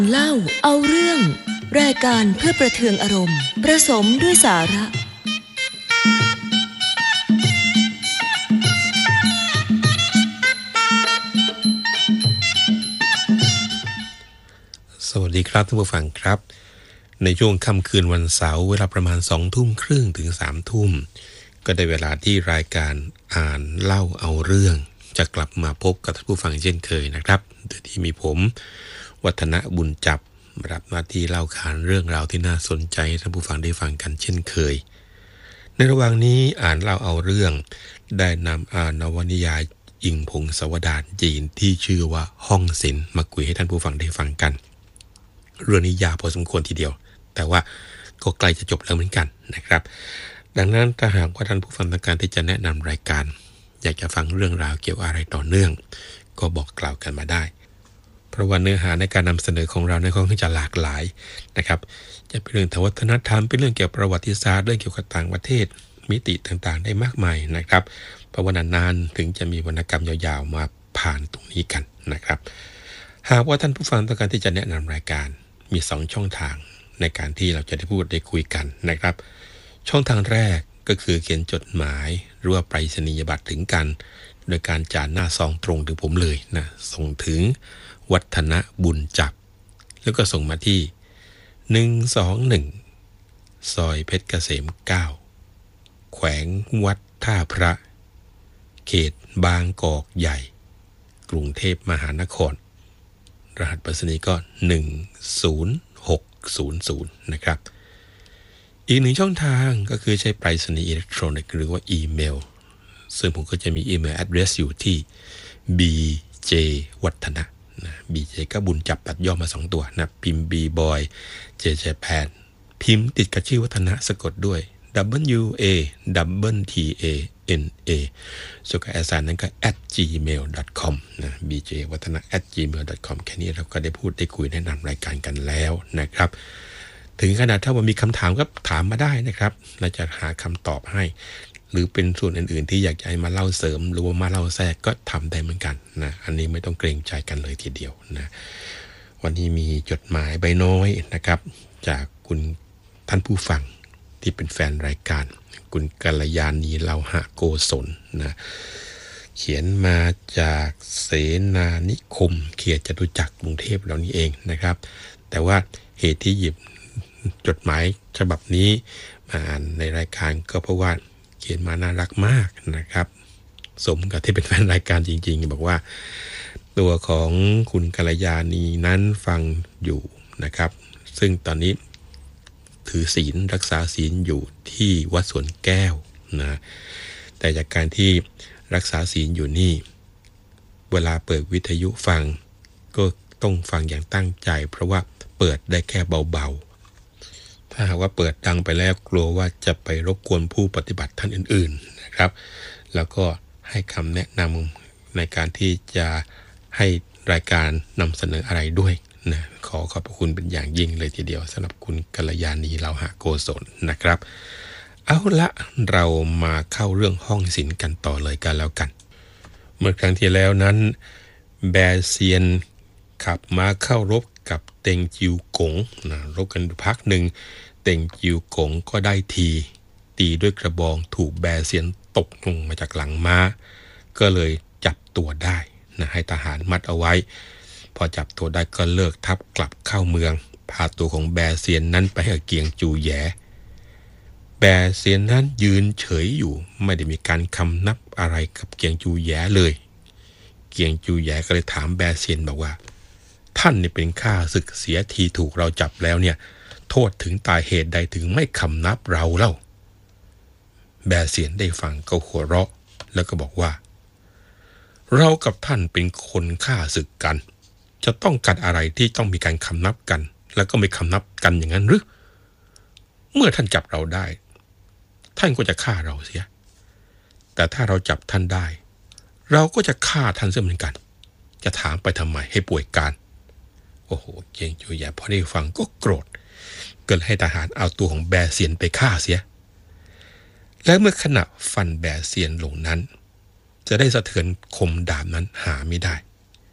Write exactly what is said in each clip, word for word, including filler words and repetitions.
เล่าเอาเรื่องรายการเพื่อประเทืองอารมณ์ผสมด้วยสาระสวัสดีครับท่านผู้ฟังครับในช่วงค่ำคืนวันเสาร์เวลาประมาณสองทุ่มครึ่งถึงสามทุ่มก็ได้เวลาที่รายการอ่านเล่าเอาเรื่องจะกลับมาพบกับท่านผู้ฟังเช่นเคยนะครับโดยที่มีผมวัฒนบุญจับรับหน้าที่เล่าขานเรื่องราวที่น่าสนใจให้ท่านผู้ฟังได้ฟังกันเช่นเคยในระหว่างนี้อ่านเล่าเอาเรื่องได้นำอ่านนวนิยายอิงพงศาวดารจีนที่ชื่อว่าห้องศิลป์มาคุยให้ท่านผู้ฟังได้ฟังกันเรื่องนี้ยาวพอสมควรทีเดียวแต่ว่าก็ใกล้จะจบแล้วเหมือนกันนะครับดังนั้นถ้าหากว่าท่านผู้ฟังต้องการที่จะแนะนำรายการอยากจะฟังเรื่องราวเกี่ยวอะไรต่อเนื่องก็บอกกล่าวกันมาได้เพราะว่าเนื้อหาในการนำเสนอของเราในค่อนข้างจะหลากหลายนะครับจะเป็นเรื่องทางวัฒนธรรมเป็นเรื่องเกี่ยวกับประวัติศาสตร์เรื่องเกี่ยวกับต่างประเทศมิติต่างๆได้มากมายนะครับเพราะว่านานๆถึงจะมีวรรณกรรมยาวๆมาผ่านตรงนี้กันนะครับหากว่าท่านผู้ฟังต้องการที่จะแนะนำรายการมีสองช่องทางในการที่เราจะได้พูดได้คุยกันนะครับช่องทางแรกก็คือเขียนจดหมายหรือว่าไปรษณียบัตรถึงกันโดยการจานหน้าซองตรงถึงผมเลยนะส่งถึงวัฒนบุญจับแล้วก็ส่งมาที่หนึ่งสองหนึ่งซอยเพชรเกษมเก้าแขวงวัดท่าพระเขตบางกอกใหญ่กรุงเทพมหานครรหัสไปรษณีย์ก็หนึ่ง ศูนย์ หก ศูนย์ ศูนย์นะครับอีกหนึ่งช่องทางก็คือใช้ไปรษณีย์อิเล็กทรอนิกส์หรือว่าอีเมลซึ่งผมก็จะมีอีเมล address อยู่ที่ บี เจ วัฒนะนะ บี เจ ก็บุญจับตัดย่อมาสองตัวนะพิมพ์ B boy J Japan พิมพ์ติดกับชื่อวัฒนะสะกดด้วย W A W T A N A ส่วนกับแอสไซน์นั้นก็ แอท จี เมล ดอท คอม นะ บี เจ วัฒนะ แอท จี เมล ดอท คอม แค่นี้เราก็ได้พูดได้คุยแนะนำรายการกันแล้วนะครับถึงขนาดถ้าว่ามีคำถามก็ถามมาได้นะครับเราจะหาคำตอบให้หรือเป็นส่วนอื่นๆที่อยากจะให้มาเล่าเสริมหรือว่ามาเล่าแทรกก็ทำได้เหมือนกันนะอันนี้ไม่ต้องเกรงใจกันเลยทีเดียวนะวันนี้มีจดหมายใบน้อยนะครับจากคุณท่านผู้ฟังที่เป็นแฟนรายการคุณกัลยาณีเลาหะโกศลนะเขียนมาจากเสนานิคมเขตจตุจักรกรุงเทพเรานี่เองนะครับแต่ว่าเหตุที่หยิบจดหมายฉบับนี้มาอ่านในรายการก็เพราะว่าเขียนมาน่ารักมากนะครับสมกับที่เป็นแฟนรายการจริงๆบอกว่าตัวของคุณกัลยาณีนั้นฟังอยู่นะครับซึ่งตอนนี้ถือศีลรักษาศีลอยู่ที่วัดสวนแก้วนะแต่จากการที่รักษาศีลอยู่นี่เวลาเปิดวิทยุฟังก็ต้องฟังอย่างตั้งใจเพราะว่าเปิดได้แค่เบาๆถ้าหากว่าเปิดดังไปแล้วกลัวว่าจะไปรบกวนผู้ปฏิบัติท่านอื่นๆนะครับแล้วก็ให้คำแนะนำในการที่จะให้รายการนำเสนออะไรด้วยนะขอขอบพระคุณเป็นอย่างยิ่งเลยทีเดียวสำหรับคุณกัลยาณีเลาหะโกศลนะครับเอาละเรามาเข้าเรื่องห้องศิลป์กันต่อเลยกันแล้วกันเมื่อครั้งที่แล้วนั้นแบเซียนขับมาเข้ารบกับเต็งจิวกงนะรบกันพักหนึ่งเต็งจิวกงก็ได้ทีตีด้วยกระบองถูกแบเซียนตกลงมาจากหลังม้าก็เลยจับตัวได้นะให้ทหารมัดเอาไว้พอจับตัวได้ก็เลิกทับกลับเข้าเมืองพาตัวของแบเซียนนั้นไปให้เกียงจูแยแบเซียนนั้นยืนเฉยอยู่ไม่ได้มีการคำนับอะไรกับเกียงจูแยเลยเกียงจูแยก็เลยถามแบเซียนบอกว่าท่านนี่เป็นข้าศึกเสียทีถูกเราจับแล้วเนี่ยโทษถึงตายเหตุใดถึงไม่คำนับเราเล่าแบเซียนได้ฟังก็หัวเราะแล้วก็บอกว่าเรากับท่านเป็นคนฆ่าศึกกันจะต้องการอะไรที่ต้องมีการคำนับกันแล้วก็ไม่คำนับกันอย่างนั้นหรือเมื่อท่านจับเราได้ท่านก็จะฆ่าเราเสียแต่ถ้าเราจับท่านได้เราก็จะฆ่าท่านเสียเหมือนกันจะถามไปทำไมให้ป่วยการโอ้โหเกียงจูแยพอได้ฟังก็โกรธก็เลยให้ทหารเอาตัวของแบเซียนไปฆ่าเสียและเมื่อขณะฟันแบเซียนลงนั้นจะได้สะเทือนคมดาบนั้นหาไม่ได้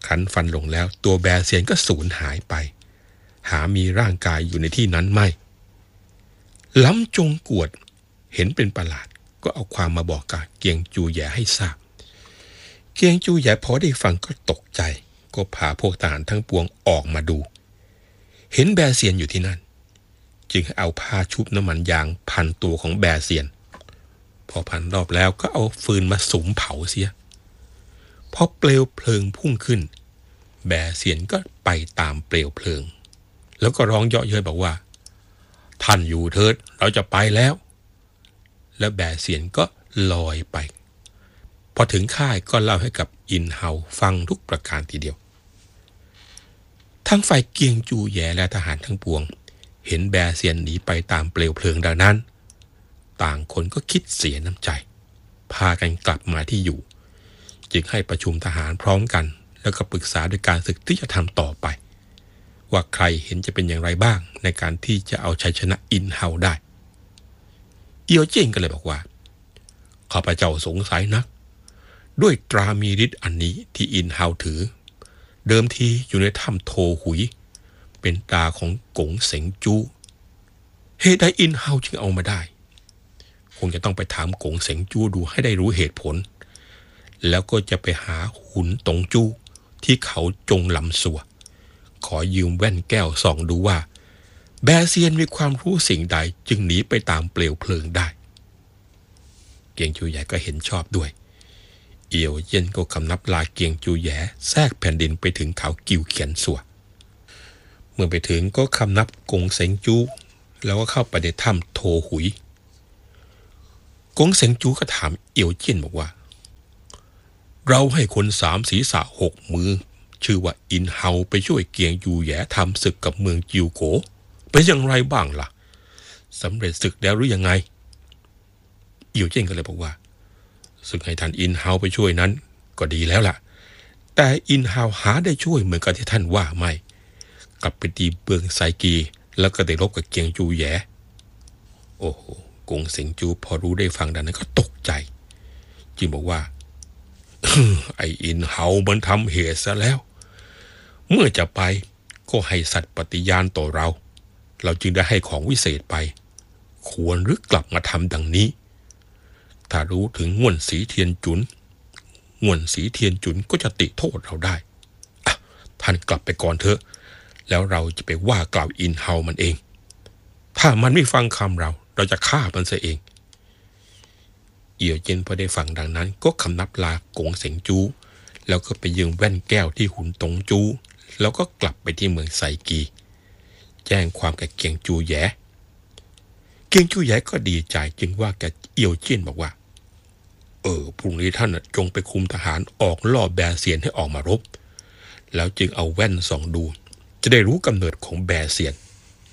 ขันฟันลงแล้วตัวแบเซียนก็สูญหายไปหามีร่างกายอยู่ในที่นั้นไม่ล้ำจงกวดเห็นเป็นประหลาดก็เอาความมาบอกกับเกียงจูแย่ให้ทราบเกียงจูแย่พอได้ฟังก็ตกใจก็พาพวกทหารทั้งปวงออกมาดูเห็นแบเซียนอยู่ที่นั่นจึงเอาผ้าชุบน้ำมันยางพันตัวของแบเซียนพอพันรอบแล้วก็เอาฟืนมาสุมเผาเสียพอเปลวเพลิงพุ่งขึ้นแบเซียนก็ไปตามเปลวเพลิงแล้วก็ร้องเยาะเย้ยบอกว่าท่านอยู่เถิดเราจะไปแล้วแล้วแบเซียนก็ลอยไปพอถึงค่ายก็เล่าให้กับอินเฮาฟังทุกประการทีเดียวทั้งฝ่ายเกียงจูแย่และทหารทั้งปวงเห็นแบเซียนหนีไปตามเปลวเพลิงดังนั้นต่างคนก็คิดเสียน้ำใจพากันกลับมาที่อยู่จึงให้ประชุมทหารพร้อมกันแล้วก็ปรึกษาด้วยการศึกที่จะทำต่อไปว่าใครเห็นจะเป็นอย่างไรบ้างในการที่จะเอาชัยชนะอินเฮาได้เอียวเจิ้งก็เลยบอกว่าข้าพเจ้าสงสัยนักด้วยตรามีฤทธิ์อันนี้ที่อินเฮาถือเดิมทีอยู่ในถ้ำโทหุยเป็นตาของกงเสงจูเหตุใดอินเฮาจึงเอามาได้คงจะต้องไปถามกงเสงจูดูให้ได้รู้เหตุผลแล้วก็จะไปหาหุนตงจูที่เขาจงลำสัวขอยืมแว่นแก้วส่องดูว่าแบเซียนมีความรู้สิ่งใดจึงหนีไปตามเปลวเพลิงได้เกียงจูแย่ก็เห็นชอบด้วยเอียวเย็นก็คำนับลาเกียงจูแย่แทรกแผ่นดินไปถึงเขากิวเขียนสัวเมื่อไปถึงก็คำนับกงเสงจูแล้วก็เข้าไปในถ้ำโทหุยกงเสงจูก็ถามเอียวเจียนบอกว่าเราให้คนสามศีรษะหกมือชื่อว่าอินเฮาไปช่วยเกียงจูแย่ทำศึกกับเมืองจิวโกเป็นอย่างไรบ้างล่ะสำเร็จศึกแล้วหรือยังไงเอียวเจียนก็เลยบอกว่าศึกให้ท่านอินเฮาไปช่วยนั้นก็ดีแล้วล่ะแต่อินเฮาหาได้ช่วยเหมือนกับที่ท่านว่าไม่กลับไปตีเบืองไซกีแล้วก็ได้รบกับเกียงจูแย่โอ้โหกงเสงจูพอรู้ได้ฟังดังนั้นก็ตกใจจึงบอกว่า ไออินเฮามันทำเหตุซะแล้วเมื่อจะไปก็ให้สัตว์ปฏิญาณต่อเราเราจึงได้ให้ของวิเศษไปควรหรือกลับมาทำดังนี้ถ้ารู้ถึงง่วนสีเทียนจุนง่วนสีเทียนจุนก็จะติโทษเราได้อ่ะท่านกลับไปก่อนเถอะแล้วเราจะไปว่ากล่าวอินเฮามันเองถ้ามันไม่ฟังคำเราเราจะฆ่ามันเสียเองเอี่ยวเจินพอได้ฟังดังนั้นก็คำนับลากงเสงจูแล้วก็ไปยืมแว่นแก้วที่หุนตงจูแล้วก็กลับไปที่เมืองไซกีแจ้งความกับเกียงจูแย่เกียงจูแย่ก็ดีใจจึงว่ากับเอี่ยวเจินบอกว่าเออพรุ่งนี้ท่านจงไปคุมทหารออกล่อแบเซียนให้ออกมารบแล้วจึงเอาแว่นส่องดูจะได้รู้กำเนิดของแบเซียน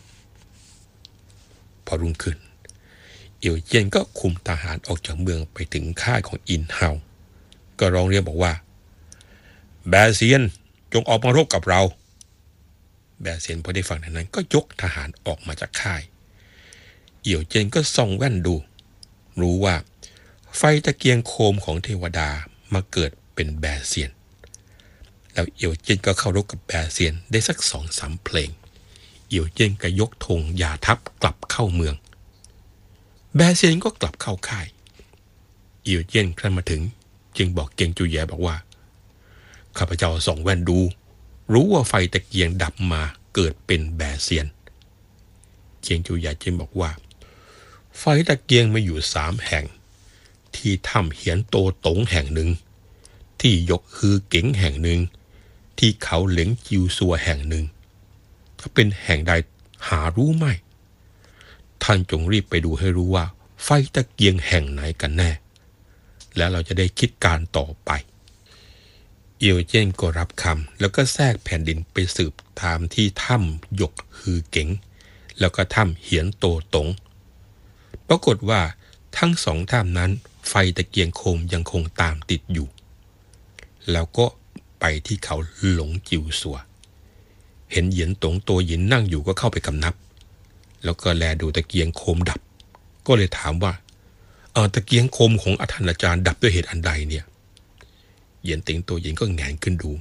พอรุ่งขึ้นเอี่ยวเจี้ยนก็คุมทหารออกจากเมืองไปถึงค่ายของอินเฮาก็ร้องเรียกบอกว่าแบเซียนจงออกมารบกับเราแบเซียนพอได้ฟังนั้นก็ยกทหารออกมาจากค่ายเอี่ยวเจี้ยนก็ส่องแว่นดูรู้ว่าไฟตะเกียงโคมของเทวดามาเกิดเป็นแบเซียนแล้วเอี่ยวเจี้ยนก็เข้ารบกับแบเซียนได้สักสองสามเพลงเอี่ยวเจี้ยนก็ยกธงหย่าทัพกลับเข้าเมืองแบเซียนก็กลับเข้าค่ายเอี่ยวเจี้ยนครั้นมาถึงจึงบอกเกียงจูแย่บอกว่าข้าพเจ้าส่องแว่นดูรู้ว่าไฟตะเกียงดับมาเกิดเป็นแบเซียนเกียงจูแย่จึงบอกว่าไฟตะเกียงมีอยู่สามแห่งที่ถ้ำเหียนโตตงแห่งหนึ่งที่ยกฮือเก๋งแห่งหนึ่งที่เขาเหลิงจิวซัวแห่งหนึ่งถ้าเป็นแห่งใดหารู้ไหมท่านจงรีบไปดูให้รู้ว่าไฟตะเกียงแห่งไหนกันแน่แล้วเราจะได้คิดการต่อไปเอียวเจี้ยนก็รับคำแล้วก็แทรกแผ่นดินไปสืบตามที่ถ้ำยกฮือเก๋งแล้วก็ถ้ำเหียนโตตงปรากฏว่าทั้งสองถ้ำนั้นไฟตะเกียงโคมยังคงตามติดอยู่แล้วก็ไปที่เขาหลงจิวซัวเห็นเหยียนตงตัวหยินนั่งอยู่ก็เข้าไปคำนับแล้วก็แลดูตะเกียงโคมดับก็เลยถามว่าเออตะเกียงโคมของอาจารย์อาจารย์ดับด้วยเหตุอันใดเนี่ยเหยียนติงตัวหยินก็แงนขึ้นดู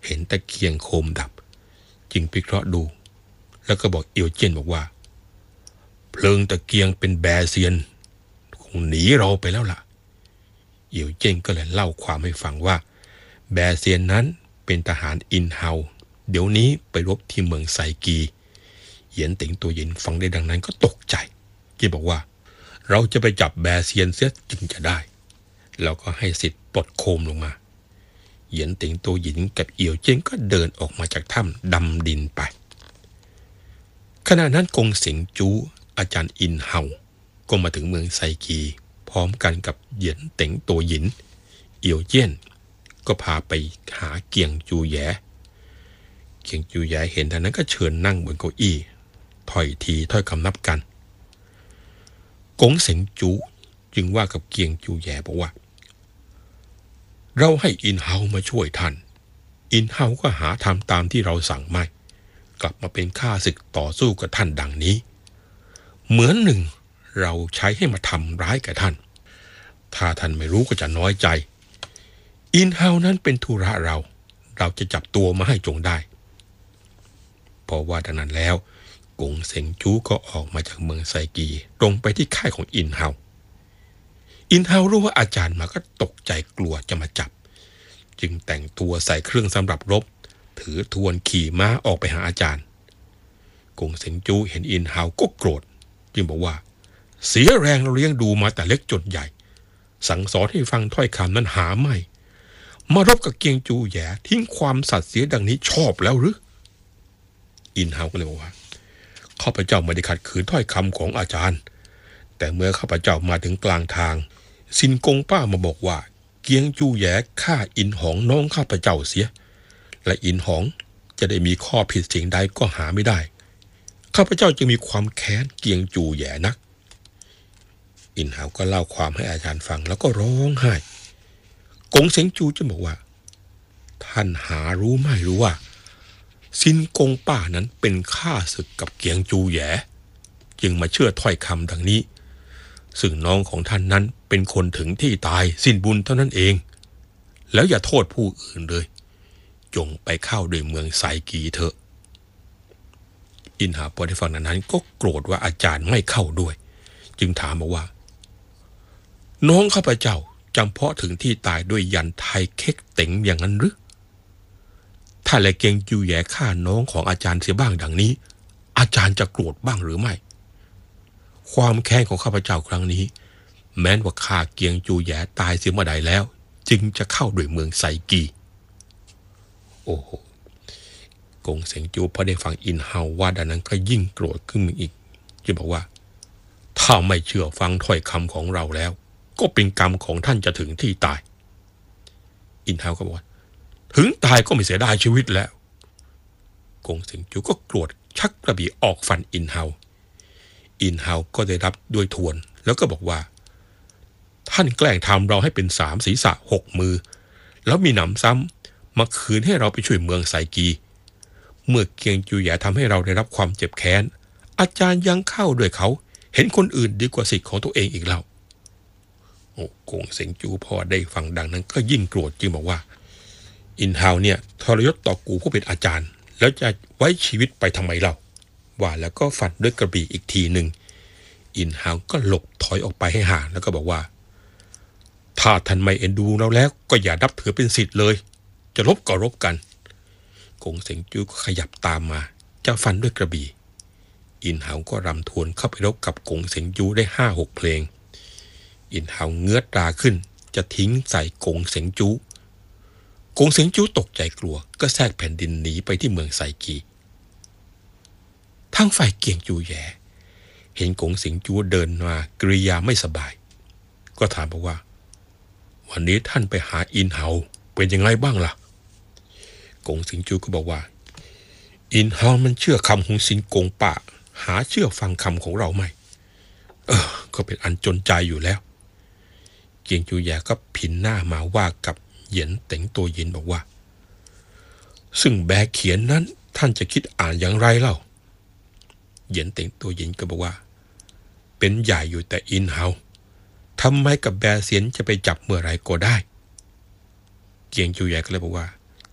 เห็นตะเกียงโคมดับจึงพิเคราะห์ดูแล้วก็บอกเอียวเจี้ยนบอกว่าเพลิงตะเกียงเป็นแบเซียนคงหนีเราไปแล้วล่ะเอียวเจี้ยนก็เลยเล่าความให้ฟังว่าแบเซียนนั้นเป็นทหารอินเฮาเดี๋ยวนี้ไปรบที่เมืองไซกีเหยียนติ๋งตัวหยินฟังได้ดังนั้นก็ตกใจที่บอกว่าเราจะไปจับแบเซียนเสียจึงจะได้แล้วก็ให้สิทธิ์ปลดโคมลงมาเหยียนติ๋งตัวหยินกับเอียวเจี้ยนก็เดินออกมาจากถ้ำดำดินไปขณะนั้นกงเสิงจูอาจารย์อินเฮาก็มาถึงเมืองไซกีพร้อมกันกับเหยียนเติ๋งตัวหยินเอียวเจี้ยนก็พาไปหาเกียงจูแย่เกียงจูแย่เห็นท่านนั้นก็เชิญนั่งบนเก้าอี้ถ้อยทีถ้อยคำนับกันกงเสิงจูจึงว่ากับเกียงจูแย่บอกว่าเราให้อินเฮามาช่วยท่านอินเฮาก็หาทำตามที่เราสั่งไม่กลับมาเป็นข้าศึกต่อสู้กับท่านดังนี้เหมือนหนึ่งเราใช้ให้มาทำร้ายกับท่านถ้าท่านไม่รู้ก็จะน้อยใจอินเฮานั้นเป็นธุระเราเราจะจับตัวมาให้จงได้พอว่าดังนั้นแล้วกงเสิงจูก็ออกมาจากเมืองไซกีตรงไปที่ค่ายของอินเฮาอินเฮารู้ว่าอาจารย์มาก็ตกใจกลัวจะมาจับจึงแต่งตัวใส่เครื่องสำหรับรบถือทวนขี่ม้าออกไปหาอาจารย์กงเสิงจูเห็นอินเฮาก็โกรธจึงบอกว่าเสียแรงเราเลี้ยงดูมาแต่เล็กจนใหญ่สั่งสอนให้ฟังถ้อยคำนั้นหาไม่มารบกับเกียงจูแย่ทิ้งความสัตย์เสียดังนี้ชอบแล้วหรืออินเฮาก็เลยบอกว่าข้าพเจ้าไม่ได้ขัดขืนถ้อยคำของอาจารย์แต่เมื่อข้าพเจ้ามาถึงกลางทางซินกงป้ามาบอกว่าเกียงจูแย่ฆ่าอินหองน้องข้าพเจ้าเสียและอินหองจะได้มีข้อผิดสิ่งใดก็หาไม่ได้ข้าพเจ้าจึงมีความแค้นเกียงจูแย่นักอินเฮาก็เล่าความให้อาจารย์ฟังแล้วก็ร้องไห้กงเสิงจูจะบอกว่าท่านหารู้ไม่รู้ว่าซินกงป้านั้นเป็นข้าศึกกับเกียงจูแย่จึงมาเชื่อถ้อยคำดังนี้ซึ่งน้องของท่านนั้นเป็นคนถึงที่ตายสิ้นบุญเท่านั้นเองแล้วอย่าโทษผู้อื่นเลยจงไปเข้าด้วยเมืองไซกีเถอะอินเฮาพอได้ฟังนั้นก็โกรธว่าอาจารย์ไม่เข้าด้วยจึงถามบอกว่าน้องข้าพเจ้าจำเพาะถึงที่ตายด้วยยันไทเค็กเต็งอย่างนั้นหรือถ้าแลเกียงจูแย่ฆ่าน้องของอาจารย์เสียบ้างดังนี้อาจารย์จะโกรธบ้างหรือไม่ความแค้นของข้าพเจ้าครั้งนี้แม้ว่าข้าเกียงจูแย่ตายเสียเมื่อใดแล้วจึงจะเข้าด้วยเมืองไซกีโอ้โหกงเสิงจูพอได้ฟังอินเฮาว่าดังนั้นก็ยิ่งโกรธขึ้นมาอีกจึงบอกว่าถ้าไม่เชื่อฟังถ้อยคำของเราแล้วก็เป็นกรรมของท่านจะถึงที่ตายอินเฮาก็บอกว่าถึงตายก็ไม่เสียดายชีวิตแล้วกงเสิงจูก็โกรธชักกระบี่ออกฟันอินเฮาอินเฮาก็ได้รับด้วยทวนแล้วก็บอกว่าท่านแกล้งทำเราให้เป็นสามศีรษะหกมือแล้วมีหนำซ้ำมาคืนให้เราไปช่วยเมืองไซกีเมื่อเกียงจูแย่ทำให้เราได้รับความเจ็บแค้นอาจารย์ยังเข้าด้วยเขาเห็นคนอื่นดีกว่าสิทธิ์ของตัวเองอีกแล้วโอ้กงเสิงจูพอได้ฟังดังนั้นก็ยิ่งโกรธจึงบอกว่าอินเฮาเนี่ยทรยศต่อกูผู้เป็นอาจารย์แล้วจะไว้ชีวิตไปทำไมเล่าว่าแล้วก็ฟันด้วยกระบี่อีกทีหนึ่งอินเฮาก็หลบถอยออกไปให้ห่างแล้วก็บอกว่าถ้าท่านไม่เอ็นดูเราแล้วก็อย่านับถือเป็นศิษย์เลยจะรบก็รบกันกงเสิงจูก็ขยับตามมาจะฟันด้วยกระบี่อินเฮาก็รำทวนเข้าไปรบกับกงเสิงจูได้ห้าหกเพลงอินเฮาเงื้อตาขึ้นจะทิ้งใส่กงเสิงจูกงเสิงจูตกใจกลัวก็แทรกแผ่นดินหนีไปที่เมืองไซกีทางฝ่ายเกียงจูแย่เห็นกงเสิงจูเดินมากริยาไม่สบายก็ถามบอกว่าวันนี้ท่านไปหาอินเฮาเป็นยังไงบ้างล่ะกงเสิงจูก็บอกว่าอินเฮามันเชื่อคำของซินกงป้าหาเชื่อฟังคำของเราไหมเออก็เป็นอันจนใจอยู่แล้วเกียงจูแย่ก็ผินหน้ามาว่ากับเหยียนเต็งตัวหยินบอกว่าซึ่งแบเขียนนั้นท่านจะคิดอ่านอย่างไรเล่าเหยียนเต็งตัวหยินก็บอกว่าเป็นใหญ่อยู่แต่อินเฮาทำไมกับแบเซียนจะไปจับเมื่อไรก็ได้เกียงจูแย่ก็เลยบอกว่า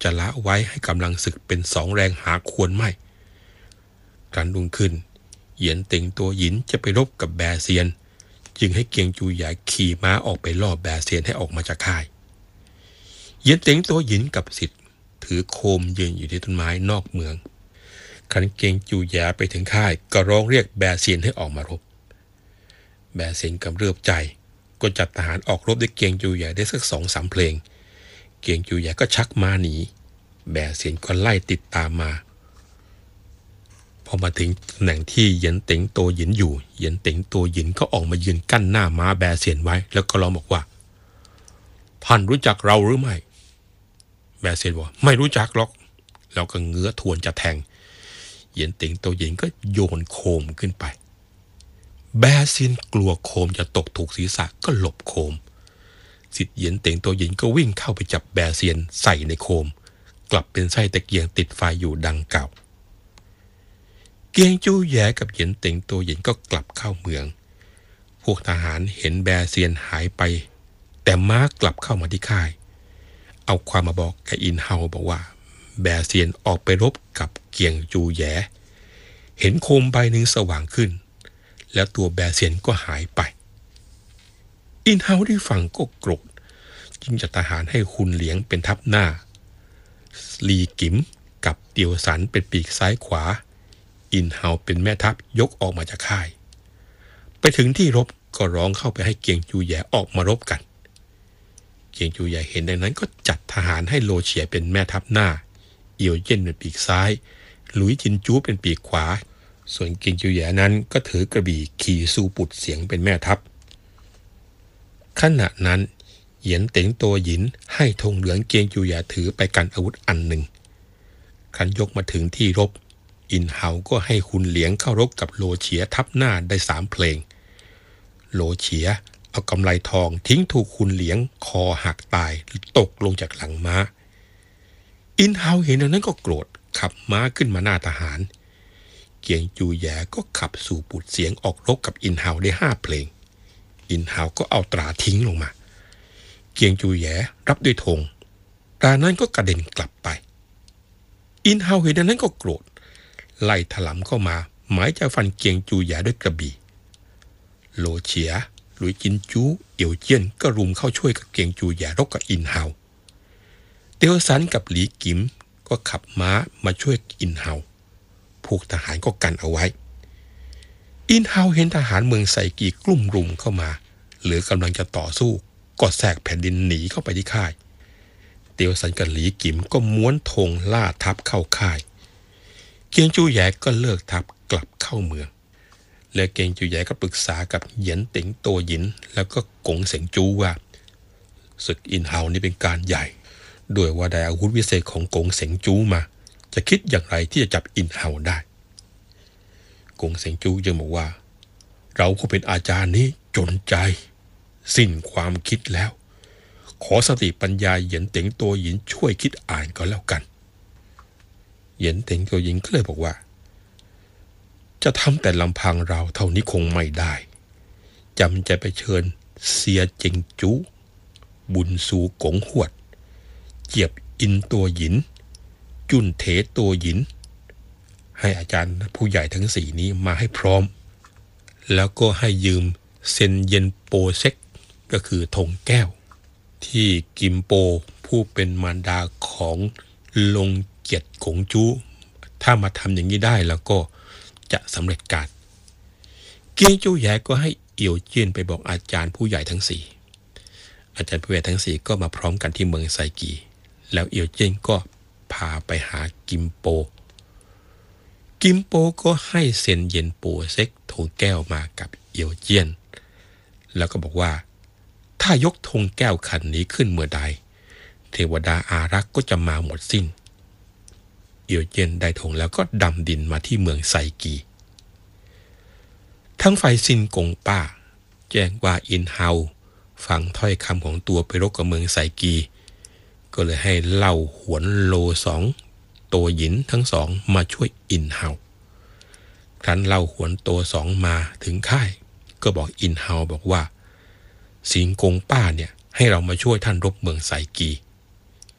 จะละไว้ให้กำลังศึกเป็นสองแรงหาควรไม่ครั้นรุ่งขึ้นเหยียนเต็งตัวหยินจะไปรบกับแบเซียนจึงให้เกียงจูหยาขี่ม้าออกไปล่อแบเซียนให้ออกมาจากค่ายเหยียนเต็งตัวหยินกับศิษย์ถือโคมยืนอยู่ที่ต้นไม้นอกเมืองครั้นเกียงจูหยาไปถึงค่ายก็ร้องเรียกแบเซียนให้ออกมารบแบเซียนกำเริบใจก็จัดทหารออกรบด้วยเกียงจูหยาได้สักสองสามเพลงเกียงจูหยาก็ชักม้าหนีแบเซียนก็ไล่ติดตามมาพอมาถึงตำแหน่งที่เหยียนเต็งโตหยินอยู่เหยียนเต็งโตหยินก็ออกมายืนกั้นหน้าม้าแบเซียนไว้แล้วก็ร้องบอกว่าท่านรู้จักเราหรือไม่แบเซียนบอกไม่รู้จักหรอกแล้วก็เงื้อทวนจะแทงเหยียนเต็งโตหยินก็โยนโคมขึ้นไปแบเซียนกลัวโคมจะตกถูกศีรษะก็หลบโคมศิษย์เหยียนเต็งโตหยินก็วิ่งเข้าไปจับแบเซียนใส่ในโคมกลับเป็นไส้ตะเกียงติดไฟอยู่ดังเก่าเกียงจูแย่กับเหยียนเต็งโตหยินก็กลับเข้าเมืองพวกทหารเห็นแบเซียนหายไปแต่ม้ากลับเข้ามาที่ค่ายเอาความมาบอกกับอินเฮาบอกว่าแบเซียนออกไปรบกับเกียงจูแย่เห็นโคมใบหนึ่งสว่างขึ้นแล้วตัวแบเซียนก็หายไปอินเฮาที่ฟังก็โกรธจึงจัดทหารให้คุนเหลียงเป็นทัพหน้าลีกิมกับเตียวสันเป็นปีกซ้ายขวาอินเฮาเป็นแม่ทัพยกออกมาจากค่ายไปถึงที่รบก็ร้องเข้าไปให้เกียงจูแย่ออกมารบกันเกียงจูแย่เห็นดังนั้นก็จัดทหารให้โลเฉียเป็นแม่ทัพหน้าเอียวเย่นเป็นปีกซ้ายหลุยจินจูเป็นปีกขวาส่วนเกียงจูแย่นั้นก็ถือกระบี่ขี่สู้ปุดเสียงเป็นแม่ทัพขณะนั้นเหยียนเต็งโตหยินให้ธงเหลืองเกียงจูแย่ถือไปกันอาวุธอันหนึ่งคันยกมาถึงที่รบอินเฮาก็ให้คุนเหลียงเข้ารบกับโลเฉียทับหน้าได้สามเพลงโลเฉียเอากำไลทองทิ้งถูกคุนเหลียงคอหักตายตกลงจากหลังม้าอินเฮาเห็นดังนั้นก็โกรธขับม้าขึ้นมาหน้าทหารเกียงจูแย่ก็ขับสู่ปุดเสียงออกรบกับอินเฮาได้ห้าเพลงอินเฮาก็เอาตราทิ้งลงมาเกียงจูแย่รับด้วยธงตรานั้นก็กระเด็นกลับไปอินเฮาเห็นดังนั้นก็โกรธไล่ถลำเข้ามาหมายจะฟันเกียงจูหยาด้วยกระบี่โลเฉียหลุยจินจูเอียวเจี้ยนก็รุมเข้าช่วยกับเกียงจูหยารบกับอินเฮาเตียวสันกับหลีกิมก็ขับม้ามาช่วยอินเฮาพวกทหารก็กันเอาไว้อินเฮาเห็นทหารเมืองไซกีกลุ่มรุมเข้ามาหรือกำลังจะต่อสู้ก็แทรกแผ่นดินหนีเข้าไปที่ค่ายเตียวสันกับหลีกิมก็ม้วนธงล่าทัพเข้าค่ายเกียงจูแย่ก็เลิกทัพกลับเข้าเมืองและเกียงจูแย่ก็ปรึกษากับเหยียนเต็งโตหยินแล้วก็กงเสงจูว่าศึกอินเฮานี่เป็นการใหญ่ด้วยว่าได้อาวุธวิเศษของกงเสงจูมาจะคิดอย่างไรที่จะจับอินเฮาได้กงเสงจูยังบอกว่าเราก็เป็นอาจารย์นี้จนใจสิ้นความคิดแล้วขอสติปัญญาเหยียนเต็งโตหยินช่วยคิดอ่านก็แล้วกันเหยียนเต็งโตหยินก็เลยบอกว่าจะทำแต่ลำพังเราเท่านี้คงไม่ได้จำใจไปเชิญเซียเจิงจูบุญซูกงหวดเจียบอินตัวหยินจุนเถตัวหยินให้อาจารย์ผู้ใหญ่ทั้งสี่นี้มาให้พร้อมแล้วก็ให้ยืมเซนเย็นโปเซ็กก็คือธงแก้วที่กิมโปผู้เป็นมารดาของลงเกียรติกงจูถ้ามาทำอย่างนี้ได้แล้วก็จะสำเร็จการเกียงจูแย่ก็ให้เอียวเจี้ยนไปบอกอาจารย์ผู้ใหญ่ทั้งสี่อาจารย์ผู้ใหญ่ทั้งสี่ก็มาพร้อมกันที่เมืองไซกีแล้วเอียวเจี้ยนก็พาไปหากิมโปกิมโปก็ให้เซนเย็นโปเซ็กธงแก้วมากับเอียวเจี้ยนแล้วก็บอกว่าถ้ายกธงแก้วคันนี้ขึ้นเมื่อใดเทวดาอารักษ์ก็จะมาหมดสิ้นเอียวเจี้ยนได้ธงแล้วก็ดำดินมาที่เมืองไซกีทั้งฝ่ายซินกงป้าแจ้งว่าอินเฮาฟังถ้อยคำของตัวไปรบกับเมืองไซกีก็เลยให้เล่าหวนโลสองโตหยินทั้งสองมาช่วยอินเฮาครั้นเล่าหวนโตสองมาถึงค่ายก็บอกอินเฮาบอกว่าซินกงป้าเนี่ยให้เรามาช่วยท่านรบเมืองไซกี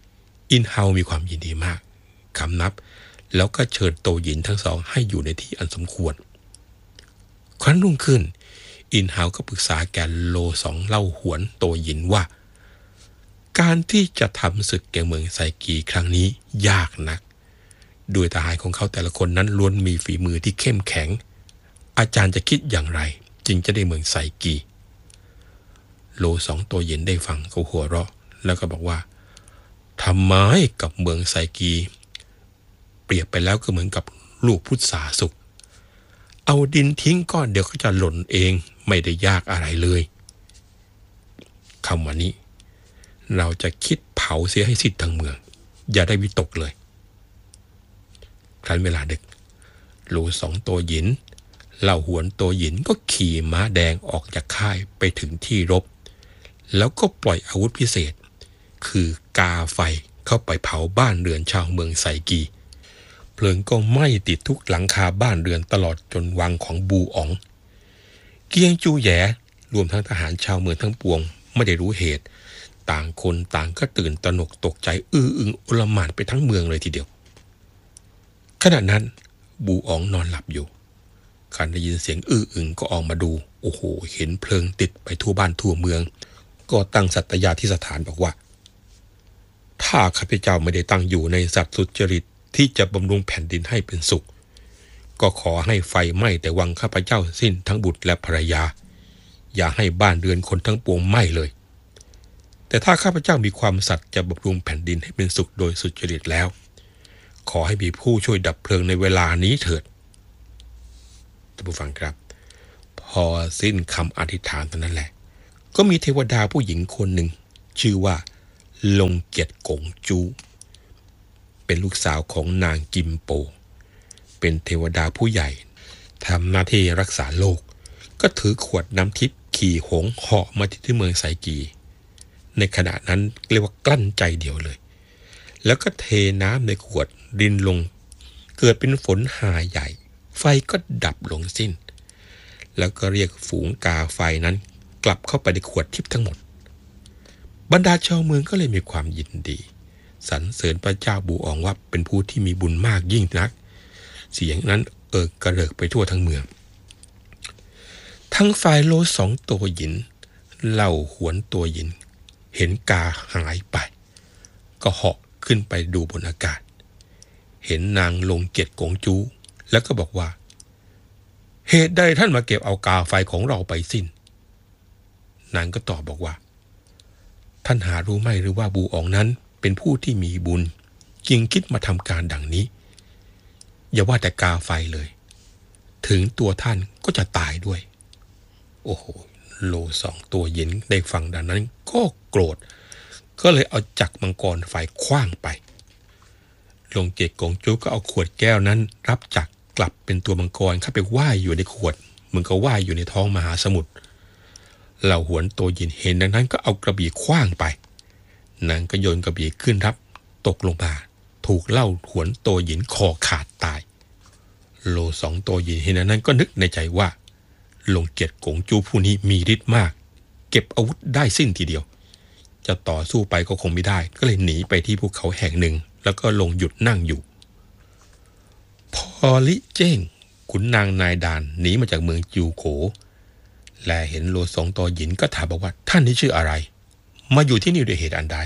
อินเฮามีความยินดีมากคำนับแล้วก็เชิญโตหยินทั้งสองให้อยู่ในที่อันสมควรครั้นรุ่งขึ้นอินเฮาก็ปรึกษาแกโลสองเล่าหวนโตหยินว่าการที่จะทำศึกแก่เมืองไซกีครั้งนี้ยากนักด้วยทหารของเขาแต่ละคนนั้นล้วนมีฝีมือที่เข้มแข็งอาจารย์จะคิดอย่างไรจึงจะได้เมืองไซกีโลสองโตหยินได้ฟังก็หัวเราะแล้วก็บอกว่าทำไมกับเมืองไซกีเปรียบไปแล้วก็เหมือนกับลูกพุทธาสุกเอาดินทิ้งก้อนเดียวก็จะหล่นเองไม่ได้ยากอะไรเลยคำวันนี้เราจะคิดเผาเสียให้สิ้นทั้งเมืองอย่าได้วิตกเลยครั้นเวลาดึกโลสองโตหยินเล่าหวนโตหยินก็ขี่ม้าแดงออกจากค่ายไปถึงที่รบแล้วก็ปล่อยอาวุธพิเศษคือกาไฟเข้าไปเผาบ้านเรือนชาวเมืองไซกีเพลิงก็ไหม้ติดทุกหลังคาบ้านเรือนตลอดจนวังของบูอ๋องเกียงจูแหยรวมทั้งทหารชาวเมืองทั้งปวงไม่ได้รู้เหตุต่างคนต่างก็ตื่นตระหนกตกใจอื้ออึงโอลหม่านไปทั้งเมืองเลยทีเดียวขณะนั้นบูอ๋องนอนหลับอยู่คันได้ยินเสียงอื้ออึงก็ออกมาดูโอ้โหเห็นเพลิงติดไปทั่วบ้านทั่วเมืองก็ตั้งสัตยาธิษฐานบอกว่าถ้าข้าพเจ้าไม่ได้ตั้งอยู่ในสัตว์สุจริตที่จะบำรุงแผ่นดินให้เป็นสุขก็ขอให้ไฟไหม้แต่วังข้าพเจ้าสิ้นทั้งบุตรและภรรยาอย่าให้บ้านเรือนคนทั้งปวงไหม้เลยแต่ถ้าข้าพเจ้ามีความสัตย์จะบำรุงแผ่นดินให้เป็นสุขโดยสุจริตแล้วขอให้มีผู้ช่วยดับเพลิงในเวลานี้เถิดท่านผู้ฟังครับพอสิ้นคำอธิษฐานเท่านั้นแหละก็มีเทวดาผู้หญิงคนหนึ่งชื่อว่าลงเกียรติกงจูเป็นลูกสาวของนางกิมโปเป็นเทวดาผู้ใหญ่ทำหน้าที่รักษาโลกก็ถือขวดน้ำทิพย์ขี่หงส์เหาะมาที่เมืองไซกีในขณะนั้นเรียกว่ากลั้นใจเดียวเลยแล้วก็เทน้ำในขวดรินลงเกิดเป็นฝนหาใหญ่ไฟก็ดับลงสิ้นแล้วก็เรียกฝูงกาไฟนั้นกลับเข้าไปในขวดทิพย์ทั้งหมดบรรดาชาวเมืองก็เลยมีความยินดีสรรเสริญพระเจ้าบูอ๋องว่าเป็นผู้ที่มีบุญมากยิ่งนักเสียงนั้นเอิกกระเริกไปทั่วทั้งเมืองทั้งฝ่ายโลสองตัวหยินเล่าหวนตัวหยินเห็นกาหายไปก็เหาะขึ้นไปดูบนอากาศเห็นนางลงเกียรติกงจูแล้วก็บอกว่าเหตุใดท่านมาเก็บเอากาไฟของเราไปสิ้นนางก็ตอบบอกว่าท่านหารู้ไหมหรือว่าบูอ๋องนั้นเป็นผู้ที่มีบุญจึงคิดมาทำการดังนี้อย่าว่าแต่กาไฟเลยถึงตัวท่านก็จะตายด้วยโอ้โหโลสองตัวเย็นได้ฟังดังนั้นก็โกรธก็เลยเอาจักรมังกรไฟคว้างไปลงเกียรติกงจูก็เอาขวดแก้วนั้นรับจักรกลับเป็นตัวมังกรเข้าไปว่ายอยู่ในขวดเหมือนกับว่ายอยู่ในท้องมหาสมุทรเหล่าหวนโตหยินเห็นดังนั้นก็เอากระบี่คว้างไปนางก็โยนกระบี่ขึ้นรับตกลงมาถูกเล่าหวนโตหยินคอขาดตายโลสองโตหยินเห็นดังนั้นก็นึกในใจว่าลงเกียรติกงจูผู้นี้มีฤทธิ์มากเก็บอาวุธได้สิ้นทีเดียวจะต่อสู้ไปก็คงไม่ได้ก็เลยหนีไปที่ภูเขาแห่งหนึ่งแล้วก็ลงหยุดนั่งอยู่พอลิเจ้งขุนนางนายดานหนีมาจากเมืองจิวโขและเห็นโลสองโตหยินก็ถามบอกว่าท่านนี้ชื่ออะไรมาอยู่ที่นี่ด้วยเหตุอันใด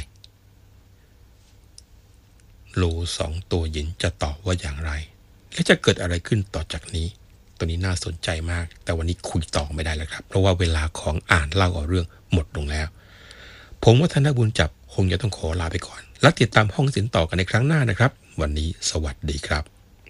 โลสองโตหยินจะตอบว่าอย่างไรและจะเกิดอะไรขึ้นต่อจากนี้ตัวนี้น่าสนใจมากแต่วันนี้คุยต่อไม่ได้แล้วครับเพราะว่าเวลาของอ่านเล่าเอาเรื่องหมดลงแล้วผมวัฒนบุญจับคงจะต้องขอลาไปก่อนแล้วติดตามห้องศิลป์ต่อกันในครั้งหน้านะครับวันนี้สวัสดีครับ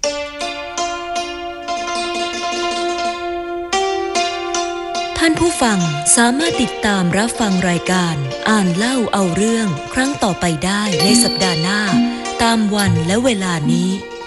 ท่านผู้ฟังสามารถติดตามรับฟังรายการอ่านเล่าเอาเรื่องครั้งต่อไปได้ในสัปดาห์หน้าตามวันและเวลานี้